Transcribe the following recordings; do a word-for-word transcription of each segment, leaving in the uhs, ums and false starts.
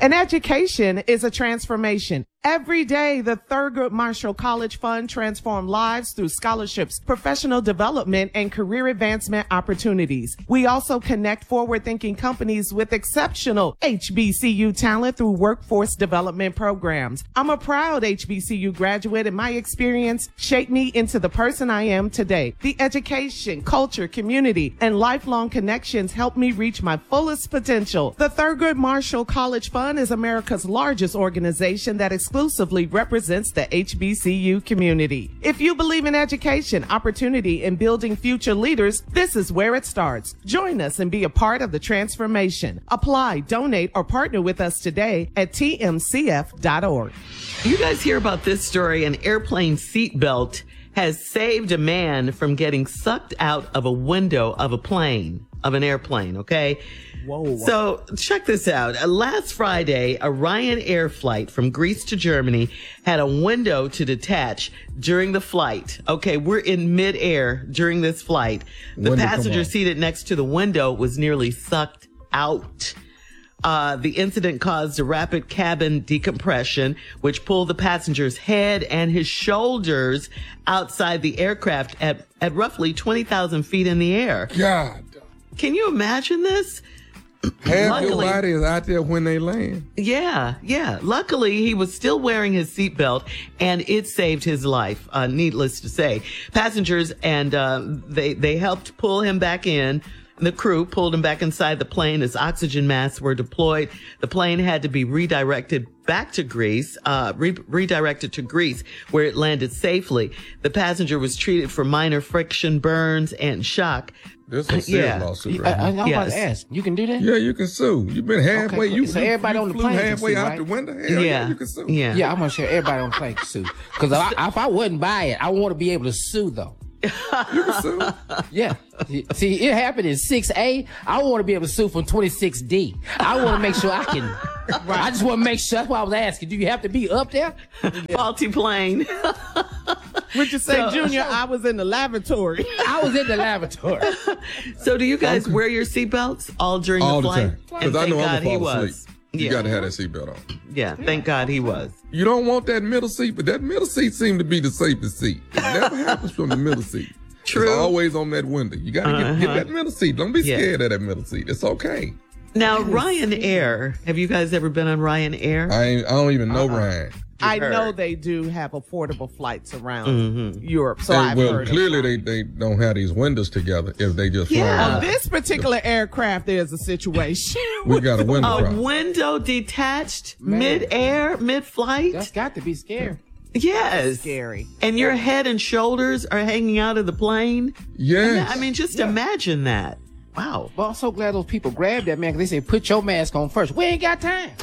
An education is a transformation. Every day, the Thurgood Marshall College Fund transforms lives through scholarships, professional development, and career advancement opportunities. We also connect forward-thinking companies with exceptional H B C U talent through workforce development programs. I'm a proud H B C U graduate, and my experience shaped me into the person I am today. The education, culture, community, and lifelong connections helped me reach my fullest potential. The Thurgood Marshall College Fund is America's largest organization that exclusively represents the H B C U community. If you believe in education, opportunity, and building future leaders, this is where it starts. Join us and be a part of the transformation. Apply, donate, or partner with us today at T M C F dot org. You guys hear about this story? An airplane seatbelt has saved a man from getting sucked out of a window of a plane, of an airplane, okay? Whoa. So check this out. Uh, Last Friday, a Ryanair flight from Greece to Germany had a window to detach during the flight. Okay, we're in midair during this flight. The Window, passenger seated next to the window was nearly sucked out. Uh, the incident caused a rapid cabin decompression, which pulled the passenger's head and his shoulders outside the aircraft at, at roughly twenty thousand feet in the air. God. Can you imagine this? Half your Luckily- body is out there when they land. Yeah, yeah. Luckily, he was still wearing his seatbelt, and it saved his life. Uh, needless to say, passengers and uh, they they helped pull him back in. The crew pulled him back inside the plane as oxygen masks were deployed. The plane had to be redirected back to Greece, uh, re- redirected to Greece, where it landed safely. The passenger was treated for minor friction burns and shock. This is a serious Yeah. lawsuit I, right I, I'm here. about Yes. to ask. You can do that? Yeah, you can sue. You've been halfway. Okay, you, so you, everybody you on the flew plane can halfway sue, out right? the window. Hell yeah, Yeah. you can sue. Yeah. Yeah, I'm gonna share everybody on the plane can sue. Because if I wouldn't buy it, I want to be able to sue though. You can sue. Yeah. See, it happened in six A. I want to be able to sue from twenty-six D. I want to make sure I can. I just want to make sure. That's why I was asking. Do you have to be up there? Faulty plane. Would you say, So- Junior, I was in the lavatory? I was in the lavatory. So do you guys wear your seatbelts all during All the the flight? time. And Because I thank know God I'm he going to fall was. asleep. You Yeah. got to have that seatbelt on. Yeah, thank God he was. You don't want that middle seat, but that middle seat seemed to be the safest seat. It never happens from the middle seat. True. It's always on that window. You got to get, get that middle seat. Don't be Yeah. scared of that middle seat. It's okay. Now, Ryanair, have you guys ever been on Ryanair? I ain't, I don't even know Ryan. I heard. know they do have affordable flights around Mm-hmm. Europe, so And, I've well, heard of clearly them. they, they don't have these windows together if they just Yeah. fly. On out. this particular aircraft, there's a situation. We got a window A problem. window detached Man. mid-air, mid-flight? That's got to be scary. Yes. Scary. And your head and shoulders are hanging out of the plane? Yes. I mean, just imagine that. Wow. Well, I'm so glad those people grabbed that man because they said, put your mask on first. We ain't got time.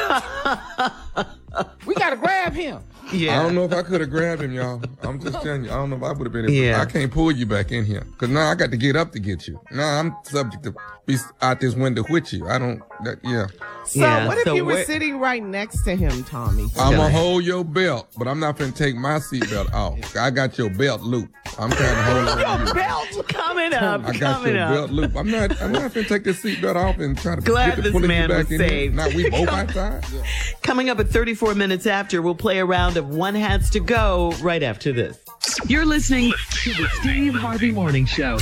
We got to grab him. Yeah. I don't know if I could have grabbed him, y'all. I'm just telling you. I don't know if I would have been able Yeah. I can't pull you back in here. Because now I got to get up to get you. Now I'm subject to be out this window with you. I don't, that, yeah. So Yeah, what if so you were where- sitting right next to him, Tommy? I'm Okay. going to hold your belt, but I'm not going to take my seatbelt off. I got your belt loop. I'm trying to hold on to you. Belt coming up, I got coming your up. belt loop. I'm not, I'm not going to take this seatbelt off and try to Glad get to this pulling man you back was in saved. here. Now we both outside. Coming up at thirty-four minutes after, we'll play a round of One Has to Go right after this. You're listening to the Steve Harvey Morning Show.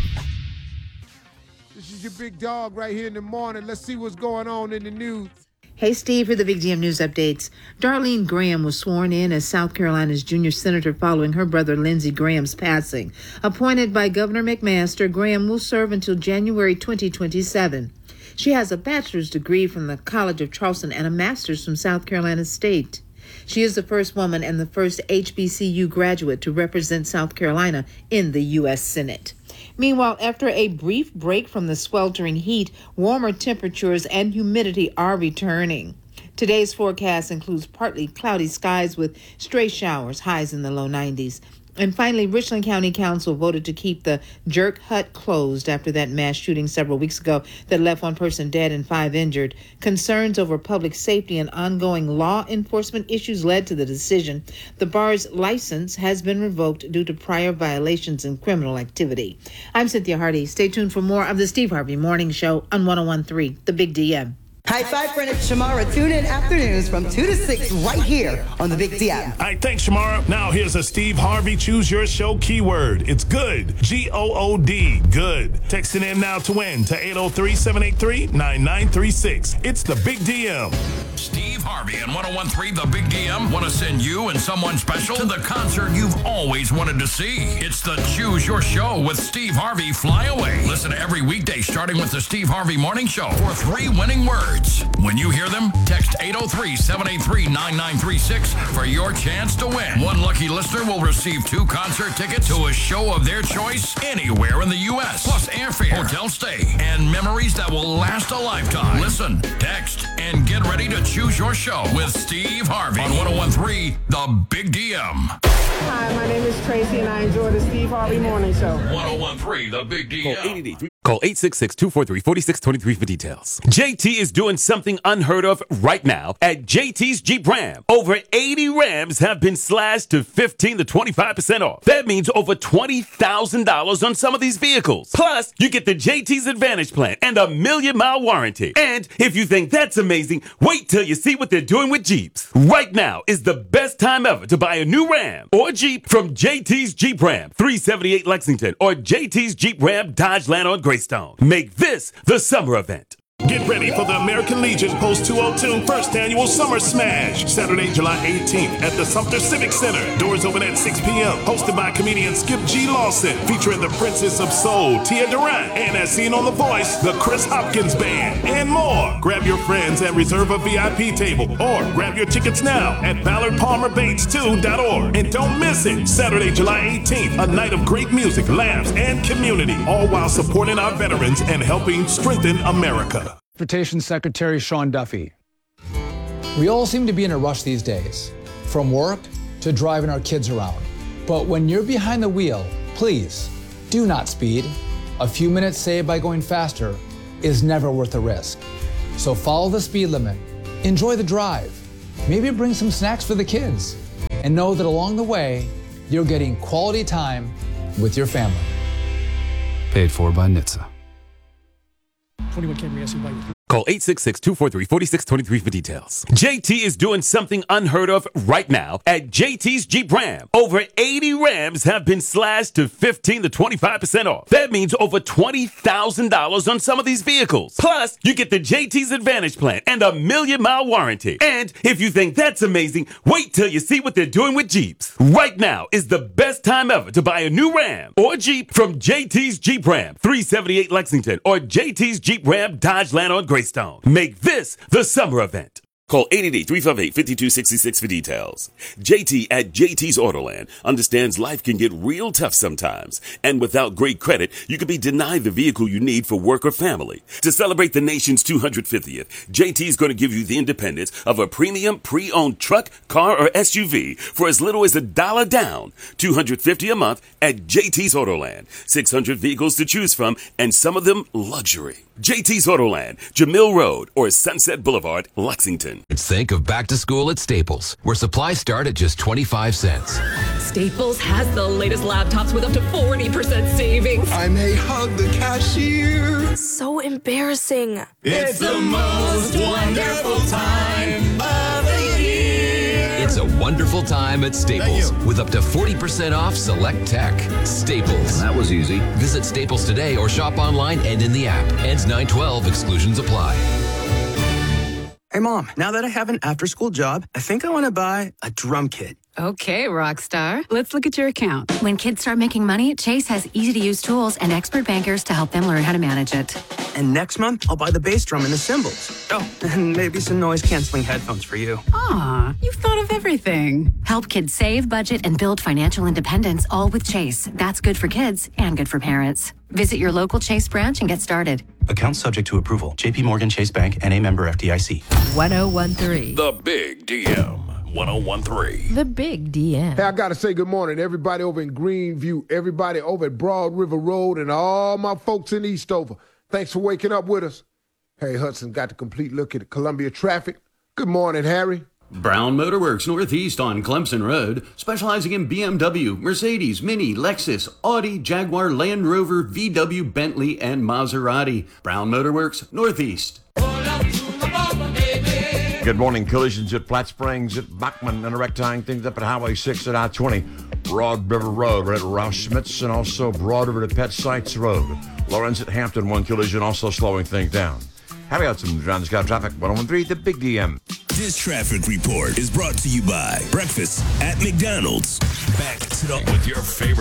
This is your big dog right here in the morning. Let's see what's going on in the news. Hey, Steve, for the Big D M News updates. Darlene Graham was sworn in as South Carolina's junior senator following her brother Lindsey Graham's passing. Appointed by Governor McMaster, Graham will serve until January twenty twenty-seven. She has a bachelor's degree from the College of Charleston and a master's from South Carolina State. She is the first woman and the first H B C U graduate to represent South Carolina in the U S Senate. Meanwhile, after a brief break from the sweltering heat, warmer temperatures and humidity are returning. Today's forecast includes partly cloudy skies with stray showers, highs in the low nineties. And finally, Richland County Council voted to keep the Jerk Hut closed after that mass shooting several weeks ago that left one person dead and five injured. Concerns over public safety and ongoing law enforcement issues led to the decision. The bar's license has been revoked due to prior violations and criminal activity. I'm Cynthia Hardy. Stay tuned for more of the Steve Harvey Morning Show on one oh one point three The Big D M. High five, Brennan Shamara. Tune in afternoons from two to six right here on the Big D M. All right, thanks, Shamara. Now here's a Steve Harvey Choose Your Show keyword. It's good. G O O D. Good. Text it in now to win to eight oh three, seven eight three, nine nine three six. It's the Big D M. Steve Harvey and one oh one three The Big D M want to send you and someone special to the concert you've always wanted to see. It's the Choose Your Show with Steve Harvey Fly Away. Listen every weekday starting with the Steve Harvey Morning Show for three winning words. When you hear them, text eight oh three, seven eight three, nine nine three six for your chance to win. One lucky listener will receive two concert tickets to a show of their choice anywhere in the U S, plus airfare, hotel stay, and memories that will last a lifetime. Listen, text, and get ready to choose your show with Steve Harvey on one oh one three The Big D M. Hi, my name is Tracy, and I enjoy the Steve Harvey Morning Show. one oh one three The Big D M. Call eight six six, two four three, four six two three for details. J T is doing something unheard of right now at J T's Jeep Ram. Over eighty Rams have been slashed to fifteen to twenty-five percent off. That means over twenty thousand dollars on some of these vehicles. Plus, you get the J T's Advantage Plan and a million mile warranty. And if you think that's amazing, wait till you see what they're doing with Jeeps. Right now is the best time ever to buy a new Ram or Jeep from J T's Jeep Ram, three seventy-eight Lexington, or J T's Jeep Ram Dodge Land on Greystone. Make this the summer event. Get ready for the American Legion Post two oh two First Annual Summer Smash, Saturday, July eighteenth at the Sumter Civic Center. Doors open at six p.m. Hosted by comedian Skip G. Lawson, featuring the Princess of Soul, Tia Durant, and as seen on The Voice, the Chris Hopkins Band, and more. Grab your friends and reserve a V I P table, or grab your tickets now at ballard palmer bates two dot org. And don't miss it, Saturday, July eighteenth, a night of great music, laughs, and community, all while supporting our veterans and helping strengthen America. Transportation Secretary Sean Duffy. We all seem to be in a rush these days, from work to driving our kids around. But when you're behind the wheel, please do not speed. A few minutes saved by going faster is never worth the risk. So follow the speed limit, enjoy the drive, maybe bring some snacks for the kids, and know that along the way, you're getting quality time with your family. Paid for by N H T S A. twenty-one Camry S U V. Call eight six six, two four three, four six two three for details. J T is doing something unheard of right now at J T's Jeep Ram. Over eighty Rams have been slashed to fifteen to twenty-five percent off. That means over twenty thousand dollars on some of these vehicles. Plus, you get the J T's Advantage Plan and a million mile warranty. And if you think that's amazing, wait till you see what they're doing with Jeeps. Right now is the best time ever to buy a new Ram or Jeep from J T's Jeep Ram, three seventy-eight Lexington, or J T's Jeep Ram Dodge Land on Greystone. Make this the summer event. Call eight eight eight, three five eight, five two six six for details. J T at J T's Autoland understands life can get real tough sometimes. And without great credit, you could be denied the vehicle you need for work or family. To celebrate the nation's two hundred fiftieth, J T is going to give you the independence of a premium pre-owned truck, car, or S U V for as little as a dollar down. two hundred fifty dollars a month at J T's Autoland. six hundred vehicles to choose from, and some of them luxury. J T's Autoland, Jamil Road, or Sunset Boulevard, Lexington. Think of back to school at Staples, where supplies start at just twenty-five cents. Staples has the latest laptops with up to forty percent savings. I may hug the cashier. So embarrassing. It's the most wonderful time of the year. It's a wonderful time at Staples with up to forty percent off select tech. Staples. That was easy. Visit Staples today or shop online and in the app. Ends nine twelve. Exclusions apply. Hey, Mom, now that I have an after-school job, I think I want to buy a drum kit. Okay, Rockstar. Let's look at your account. When kids start making money, Chase has easy-to-use tools and expert bankers to help them learn how to manage it. And next month, I'll buy the bass drum and the cymbals. Oh, and maybe some noise-canceling headphones for you. Aw, you've thought of everything. Help kids save, budget, and build financial independence, all with Chase. That's good for kids and good for parents. Visit your local Chase branch and get started. Account subject to approval. J P Morgan Chase Bank, N A member F D I C. one oh one three. The Big D M. one oh one three. The Big D M. Hey, I got to say good morning. Everybody over in Greenview, everybody over at Broad River Road, and all my folks in Eastover. Thanks for waking up with us. Harry Hudson got the complete look at Columbia traffic. Good morning, Harry. Brown Motorworks Northeast on Clemson Road, specializing in B M W, Mercedes, Mini, Lexus, Audi, Jaguar, Land Rover, V W, Bentley, and Maserati. Brown Motorworks Northeast. Pull up to the Good morning. Collisions at Platte Springs, at Bachman, and rectifying things up at Highway six at I twenty. Broad River Road, right at Roush Schmitz, and also Broad River to Pet Sites Road. Lawrence at Hampton, one collision, also slowing things down. Harry Hudson, John Scott Traffic, one oh one three, the Big D M. This traffic report is brought to you by Breakfast at McDonald's. Back to the... With your favorite